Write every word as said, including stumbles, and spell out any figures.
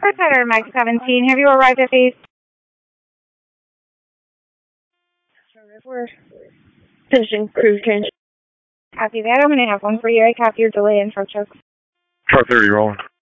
Center, Mike seventeen. Have you arrived at base? We're finishing crew change. Copy that. I'm going to have one for you. I copy your delay info, Chuck. Truck thirty rolling.